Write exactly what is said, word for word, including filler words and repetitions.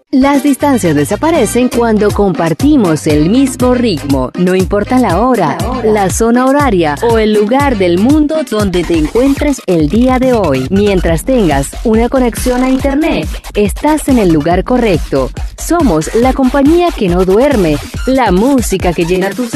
Las distancias desaparecen cuando compartimos el mismo ritmo. No importa la hora, la, hora. la zona horaria o el lugar del mundo donde te encuentres el día de hoy. Mientras tengas una conexión a internet, estás en el lugar correcto. Somos la compañía que no duerme, la música que llena tus